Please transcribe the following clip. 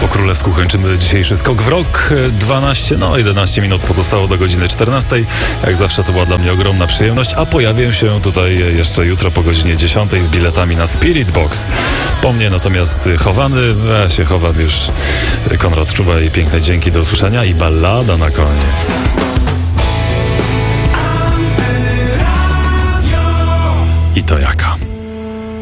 królewsku kończymy dzisiejszy skok w rok. 11 minut pozostało do godziny 14. Jak zawsze to była dla mnie ogromna przyjemność, a pojawię się tutaj jeszcze jutro po godzinie 10 z biletami na Spirit Box. Po mnie natomiast chowany, ja się chowam już, Konrad Czuba i piękne dzięki, do usłyszenia i ballada na koniec. I to jaka?